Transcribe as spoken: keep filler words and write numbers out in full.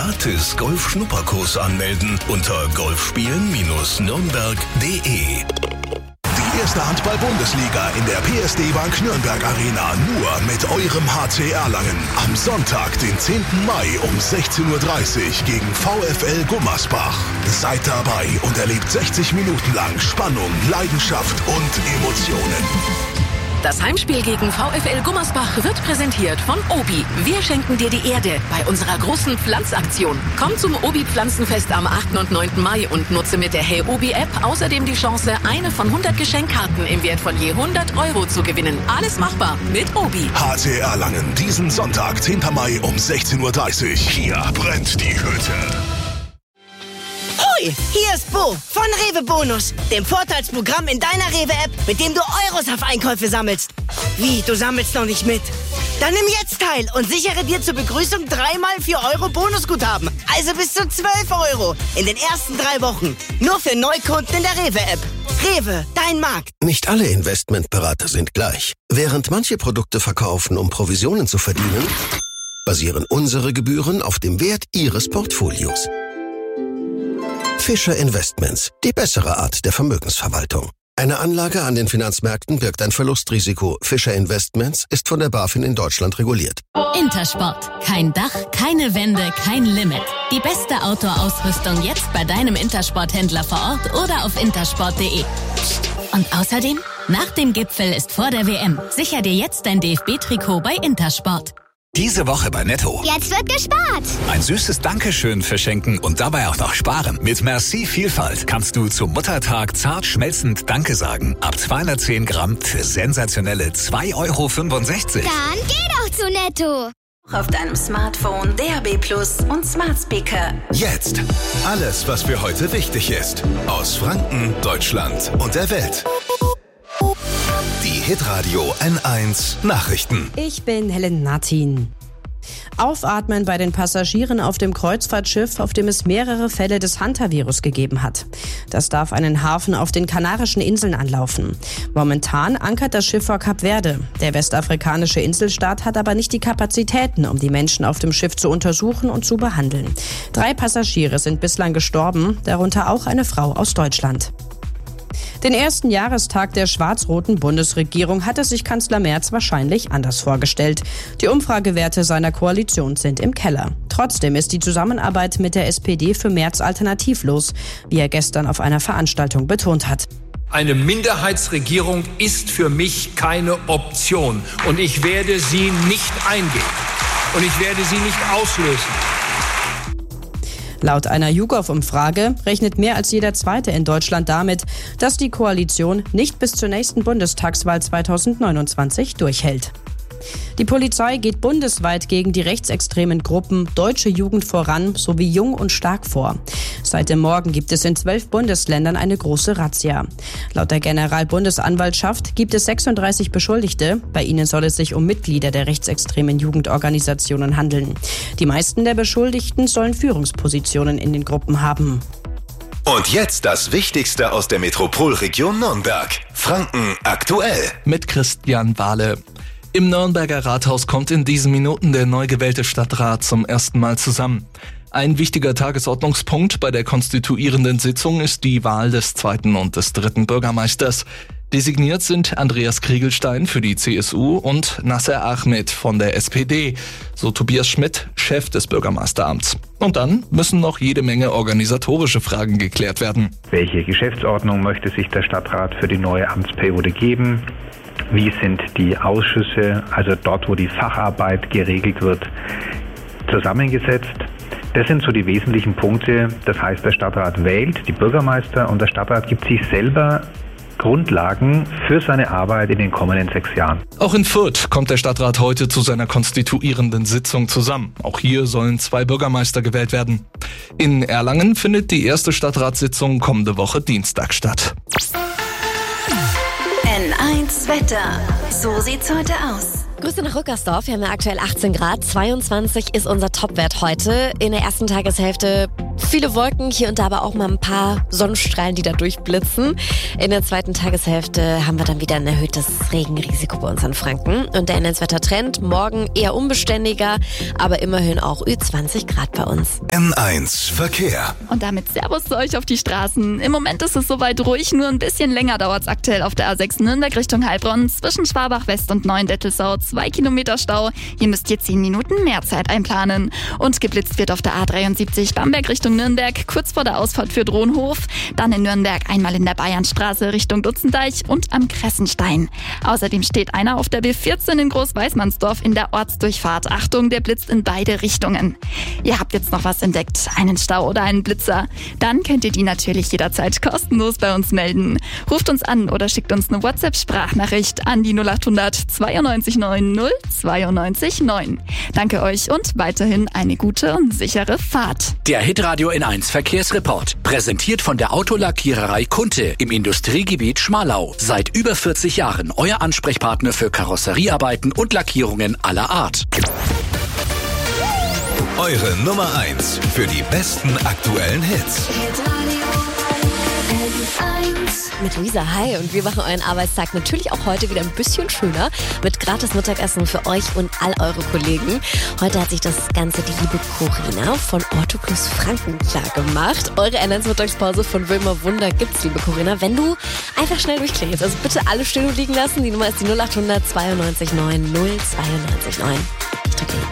gratis Golf-Schnupperkurs anmelden unter golfspielen Nürnberg punkt de. Die erste Handball-Bundesliga in der P S D Bank Nürnberg Arena nur mit eurem H C Erlangen. Am Sonntag, den zehnten Mai um sechzehn Uhr dreißig gegen VfL Gummersbach. Seid dabei und erlebt sechzig Minuten lang Spannung, Leidenschaft und Emotionen. Das Heimspiel gegen VfL Gummersbach wird präsentiert von Obi. Wir schenken dir die Erde bei unserer großen Pflanzaktion. Komm zum Obi-Pflanzenfest am achten und neunten Mai und nutze mit der Hey Obi-App außerdem die Chance, eine von hundert Geschenkkarten im Wert von je hundert Euro zu gewinnen. Alles machbar mit Obi. H C Erlangen, diesen Sonntag, zehnten Mai um sechzehn Uhr dreißig. Hier brennt die Hütte. Hoi, hier ist Bo von Rewe Bonus, dem Vorteilsprogramm in deiner Rewe-App, mit dem du Euros auf Einkäufe sammelst. Wie, du sammelst noch nicht mit? Dann nimm jetzt teil und sichere dir zur Begrüßung dreimal vier Euro Bonusguthaben. Also bis zu zwölf Euro in den ersten drei Wochen. Nur für Neukunden in der Rewe-App. Rewe, dein Markt. Nicht alle Investmentberater sind gleich. Während manche Produkte verkaufen, um Provisionen zu verdienen, basieren unsere Gebühren auf dem Wert ihres Portfolios. Fischer Investments, die bessere Art der Vermögensverwaltung. Eine Anlage an den Finanzmärkten birgt ein Verlustrisiko. Fischer Investments ist von der BaFin in Deutschland reguliert. Intersport. Kein Dach, keine Wände, kein Limit. Die beste Outdoor-Ausrüstung jetzt bei deinem Intersport-Händler vor Ort oder auf intersport punkt de. Und außerdem, nach dem Gipfel ist vor der W M. Sicher dir jetzt dein D F B-Trikot bei Intersport. Diese Woche bei Netto. Jetzt wird gespart. Ein süßes Dankeschön verschenken und dabei auch noch sparen. Mit Merci Vielfalt kannst du zum Muttertag zart schmelzend Danke sagen. Ab zweihundertzehn Gramm für sensationelle zwei Euro fünfundsechzig. Dann geh doch zu Netto. Auf deinem Smartphone D A B Plus und Smart Speaker. Jetzt alles, was für heute wichtig ist. Aus Franken, Deutschland und der Welt. Die Hitradio N eins Nachrichten. Ich bin Helen Martin. Aufatmen bei den Passagieren auf dem Kreuzfahrtschiff, auf dem es mehrere Fälle des Hantavirus gegeben hat. Das darf einen Hafen auf den Kanarischen Inseln anlaufen. Momentan ankert das Schiff vor Kap Verde. Der westafrikanische Inselstaat hat aber nicht die Kapazitäten, um die Menschen auf dem Schiff zu untersuchen und zu behandeln. Drei Passagiere sind bislang gestorben, darunter auch eine Frau aus Deutschland. Den ersten Jahrestag der schwarz-roten Bundesregierung hatte sich Kanzler Merz wahrscheinlich anders vorgestellt. Die Umfragewerte seiner Koalition sind im Keller. Trotzdem ist die Zusammenarbeit mit der S P D für Merz alternativlos, wie er gestern auf einer Veranstaltung betont hat. Eine Minderheitsregierung ist für mich keine Option und ich werde sie nicht eingehen und ich werde sie nicht auslösen. Laut einer YouGov-Umfrage rechnet mehr als jeder Zweite in Deutschland damit, dass die Koalition nicht bis zur nächsten Bundestagswahl zweitausendneunundzwanzig durchhält. Die Polizei geht bundesweit gegen die rechtsextremen Gruppen Deutsche Jugend voran sowie Jung und Stark vor. Seit dem Morgen gibt es in zwölf Bundesländern eine große Razzia. Laut der Generalbundesanwaltschaft gibt es sechsunddreißig Beschuldigte. Bei ihnen soll es sich um Mitglieder der rechtsextremen Jugendorganisationen handeln. Die meisten der Beschuldigten sollen Führungspositionen in den Gruppen haben. Und jetzt das Wichtigste aus der Metropolregion Nürnberg. Franken aktuell. Mit Christian Wahle. Im Nürnberger Rathaus kommt in diesen Minuten der neu gewählte Stadtrat zum ersten Mal zusammen. Ein wichtiger Tagesordnungspunkt bei der konstituierenden Sitzung ist die Wahl des zweiten und des dritten Bürgermeisters. Designiert sind Andreas Kriegelstein für die C S U und Nasser Ahmed von der S P D, so Tobias Schmidt, Chef des Bürgermeisteramts. Und dann müssen noch jede Menge organisatorische Fragen geklärt werden. Welche Geschäftsordnung möchte sich der Stadtrat für die neue Amtsperiode geben? Wie sind die Ausschüsse, also dort, wo die Facharbeit geregelt wird, zusammengesetzt? Das sind so die wesentlichen Punkte. Das heißt, der Stadtrat wählt die Bürgermeister und der Stadtrat gibt sich selber Grundlagen für seine Arbeit in den kommenden sechs Jahren. Auch in Fürth kommt der Stadtrat heute zu seiner konstituierenden Sitzung zusammen. Auch hier sollen zwei Bürgermeister gewählt werden. In Erlangen findet die erste Stadtratssitzung kommende Woche Dienstag statt. N eins Wetter. So sieht's heute aus. Grüße nach Rückersdorf. Wir haben ja aktuell achtzehn Grad. zweiundzwanzig ist unser Topwert heute. In der ersten Tageshälfte viele Wolken, hier und da aber auch mal ein paar Sonnenstrahlen, die da durchblitzen. In der zweiten Tageshälfte haben wir dann wieder ein erhöhtes Regenrisiko bei uns an Franken. Und der Inlandswettertrend morgen eher unbeständiger, aber immerhin auch Ü zwanzig Grad bei uns. N eins Verkehr. Und damit Servus zu euch auf die Straßen. Im Moment ist es soweit ruhig, nur ein bisschen länger dauert es aktuell auf der A sechs Nürnberg Richtung Heilbronn zwischen Schwabach West und Neuendettelsau. Zwei Kilometer Stau. Hier müsst ihr zehn Minuten mehr Zeit einplanen. Und geblitzt wird auf der A dreiundsiebzig Bamberg Richtung Nürnberg, kurz vor der Ausfahrt für Dronhof. Dann in Nürnberg einmal in der Bayernstraße Richtung Dutzendeich und am Kressenstein. Außerdem steht einer auf der B vierzehn in Großweißmannsdorf in der Ortsdurchfahrt. Achtung, der blitzt in beide Richtungen. Ihr habt jetzt noch was entdeckt, einen Stau oder einen Blitzer. Dann könnt ihr die natürlich jederzeit kostenlos bei uns melden. Ruft uns an oder schickt uns eine WhatsApp-Sprachnachricht an die null acht hundert zweiundneunzig neun null zweiundneunzig neun. Danke euch und weiterhin eine gute und sichere Fahrt. Der Hitradio N eins Verkehrsreport, präsentiert von der Autolackiererei Kunte im Industriegebiet Schmalau. Seit über vierzig Jahren euer Ansprechpartner für Karosseriearbeiten und Lackierungen aller Art. Eure Nummer eins für die besten aktuellen Hits. Mit Luisa, hi, und wir machen euren Arbeitstag natürlich auch heute wieder ein bisschen schöner mit gratis Mittagessen für euch und all eure Kollegen. Heute hat sich das Ganze die liebe Corinna von Otto Plus Franken klar gemacht. Eure N eins Mittagspause von Wilma Wunder gibt's, liebe Corinna, wenn du einfach schnell durchklingelst. Also bitte alle stehen und liegen lassen. Die Nummer ist die null acht hundert zweiundneunzig neun null zweiundneunzig neun. Ich drücke